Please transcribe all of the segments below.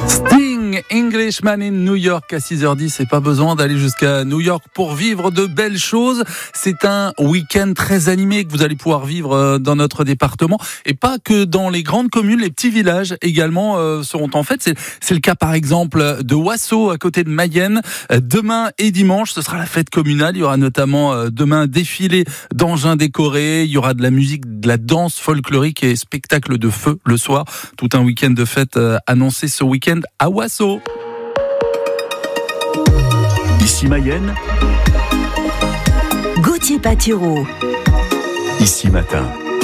Sting, Englishman in New York à 6h10. Et pas besoin d'aller jusqu'à New York pour vivre de belles choses. C'est un week-end très animé que vous allez pouvoir vivre dans notre département. Et pas que dans les grandes communes, les petits villages également seront en fête. C'est le cas par exemple de Wasso à côté de Mayenne. Demain et dimanche, ce sera la fête communale. Il y aura notamment demain un défilé d'engins décorés. Il y aura de la musique, de la danse folklorique et spectacle de feu le soir. Tout un week-end de fête annoncé ce week-end à Wasso. Ici Mayenne, Gauthier Patureau. Ici Matin.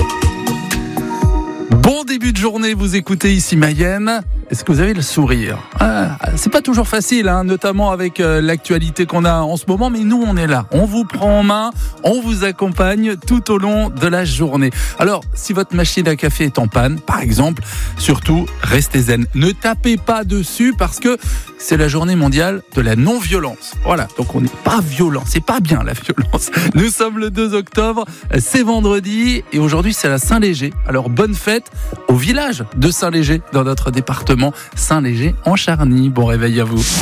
Bon début de journée, vous écoutez Ici Mayenne. Est-ce que vous avez le sourire ? C'est pas toujours facile, notamment avec l'actualité qu'on a en ce moment, mais nous on est là, on vous prend en main, on vous accompagne tout au long de la journée. Alors, si votre machine à café est en panne, par exemple, surtout, restez zen. Ne tapez pas dessus parce que c'est la journée mondiale de la non-violence. Voilà, donc on n'est pas violent, c'est pas bien la violence. Nous sommes le 2 octobre, c'est vendredi et aujourd'hui c'est la Saint-Léger. Alors bonne fête au village de Saint-Léger dans notre département Saint-Léger en Charny. Bon réveil à vous.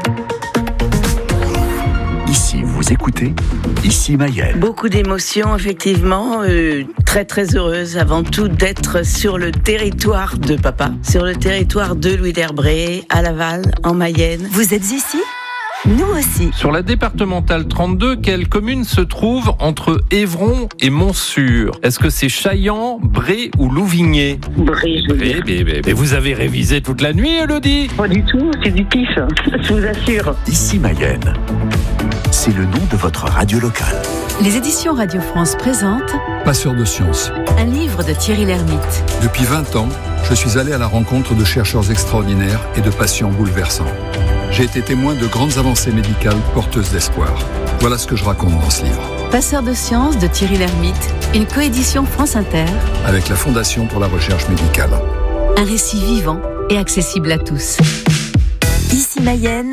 Ici, vous écoutez Ici Mayenne. Beaucoup d'émotions, effectivement. Très très heureuse avant tout d'être sur le territoire de papa, sur le territoire de Louis d'Herbré, à Laval, en Mayenne. Vous êtes ici ? Nous aussi. Sur la départementale 32, quelle commune se trouve entre Évron et Montsûr ? Est-ce que c'est Chaillan, Bré ou Louvigné ? Bré, je veux dire. Mais vous avez révisé toute la nuit, Elodie ? Pas du tout, c'est du pif, je vous assure. Ici Mayenne, c'est le nom de votre radio locale. Les éditions Radio France présentent Passeur de sciences. un livre de Thierry Lhermitte. Depuis 20 ans, je suis allé à la rencontre de chercheurs extraordinaires et de patients bouleversants. J'ai été témoin de grandes avancées médicales porteuses d'espoir. Voilà ce que je raconte dans ce livre. Passeur de sciences de Thierry Lhermitte, une coédition France Inter. Avec la Fondation pour la recherche médicale. Un récit vivant et accessible à tous. Ici Mayenne,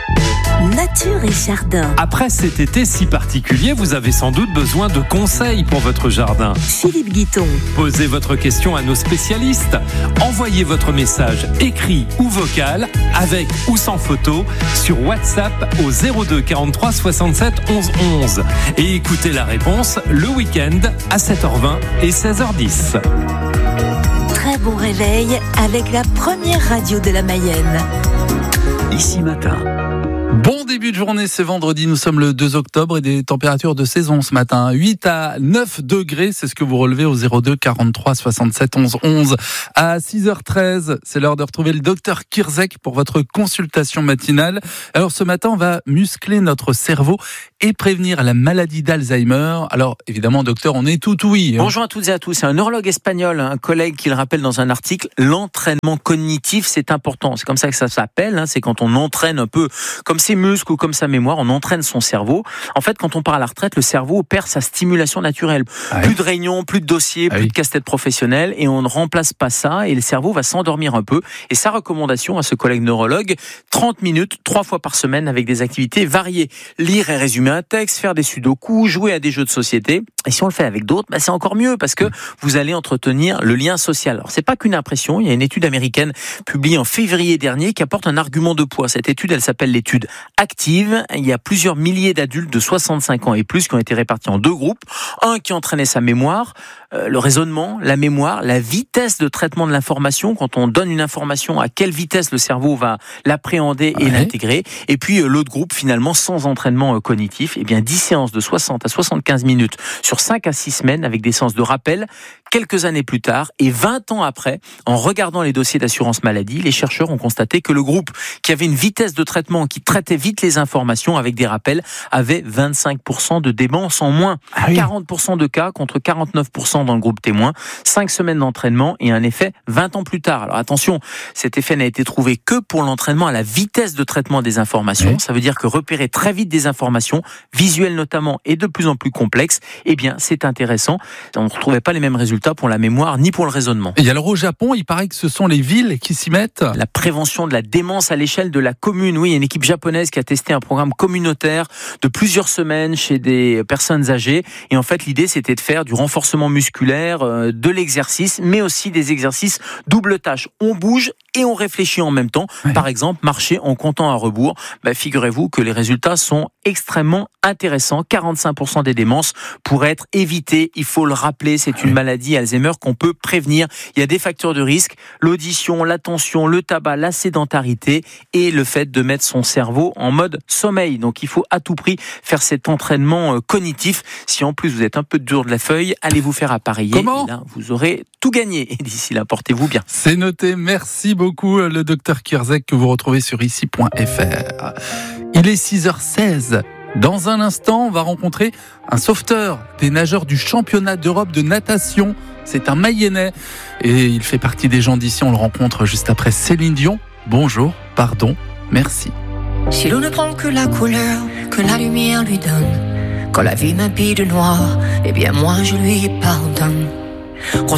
nature et jardin. Après cet été si particulier, vous avez sans doute besoin de conseils pour votre jardin. Philippe Guiton. Posez votre question à nos spécialistes. Envoyez votre message écrit ou vocal, avec ou sans photo, sur WhatsApp au 02 43 67 11 11. Et écoutez la réponse le week-end à 7h20 et 16h10. Très bon réveil avec la première radio de la Mayenne. Ici Matin. Bon début de journée, c'est vendredi, nous sommes le 2 octobre et des températures de saison ce matin. 8 à 9 degrés, c'est ce que vous relevez au 02 43 67 11 11. À 6h13, c'est l'heure de retrouver le docteur Kirzek pour votre consultation matinale. Alors ce matin, on va muscler notre cerveau et prévenir la maladie d'Alzheimer. Alors évidemment, docteur, on est tout oui. Bonjour à toutes et à tous. C'est un neurologue espagnol, un collègue qui le rappelle dans un article, l'entraînement cognitif, c'est important. C'est comme ça que ça s'appelle, c'est quand on entraîne un peu comme ses muscles ou comme sa mémoire, on entraîne son cerveau. En fait, quand on part à la retraite, le cerveau perd sa stimulation naturelle. Plus de réunions, plus de dossiers, plus de casse-tête professionnels, et on ne remplace pas ça, et le cerveau va s'endormir un peu. Et sa recommandation à ce collègue neurologue, 30 minutes, 3 fois par semaine, avec des activités variées. Lire et résumer un texte, faire des sudoku, jouer à des jeux de société. Et si on le fait avec d'autres, c'est encore mieux, parce que vous allez entretenir le lien social. Alors, c'est pas qu'une impression, il y a une étude américaine publiée en février dernier qui apporte un argument de poids. Cette étude, elle s'appelle l'étude active. Il y a plusieurs milliers d'adultes de 65 ans et plus qui ont été répartis en 2 groupes. Un qui entraînait sa mémoire, le raisonnement, la mémoire, la vitesse de traitement de l'information. Quand on donne une information, à quelle vitesse le cerveau va l'appréhender et l'intégrer. Et puis l'autre groupe, finalement, sans entraînement cognitif, 10 séances de 60 à 75 minutes sur 5 à 6 semaines avec des séances de rappel. Quelques années plus tard et 20 ans après, en regardant les dossiers d'assurance maladie, les chercheurs ont constaté que le groupe qui avait une vitesse de traitement, qui traitait vite les informations avec des rappels, avait 25% de démence en moins. 40% de cas contre 49% dans le groupe témoin. 5 semaines d'entraînement et un effet 20 ans plus tard. Alors attention, cet effet n'a été trouvé que pour l'entraînement à la vitesse de traitement des informations. Ça veut dire que repérer très vite des informations, visuelles notamment et de plus en plus complexes, c'est intéressant. On ne retrouvait pas les mêmes résultats pour la mémoire ni pour le raisonnement. Et alors au Japon, il paraît que ce sont les villes qui s'y mettent. La prévention de la démence à l'échelle de la commune. Oui, il y a une équipe japonaise japonaise qui a testé un programme communautaire de plusieurs semaines chez des personnes âgées. Et en fait, l'idée, c'était de faire du renforcement musculaire, de l'exercice, mais aussi des exercices double tâche. On bouge et on réfléchit en même temps. Ouais. Par exemple, marcher en comptant à rebours. Figurez-vous que les résultats sont extrêmement intéressants. 45% des démences pourraient être évitées. Il faut le rappeler, c'est une maladie Alzheimer qu'on peut prévenir. Il y a des facteurs de risque, l'audition, l'attention, le tabac, la sédentarité et le fait de mettre son cerveau en mode sommeil. Donc il faut à tout prix faire cet entraînement cognitif. Si en plus vous êtes un peu dur de la feuille, allez vous faire appareiller. Comment ? Et là, vous aurez tout gagné. Et d'ici là, portez-vous bien. C'est noté. Merci beaucoup, le docteur Kierzek, que vous retrouvez sur ici.fr. Il est 6h16. Dans un instant, on va rencontrer un sauveteur des nageurs du championnat d'Europe de natation. C'est un Mayennais et il fait partie des gens d'ici. On le rencontre juste après Céline Dion. Bonjour, pardon, merci. Si l'on ne prend que la couleur que la lumière lui donne, quand la vie m'habille de noir, eh bien moi je lui pardonne.